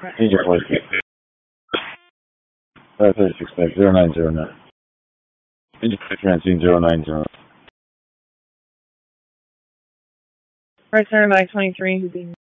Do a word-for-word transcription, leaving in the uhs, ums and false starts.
Angel Voice. five thirty-six back, zero nine zero nine. Angel Voice Francine, zero nine zero. Right center nine twenty-three.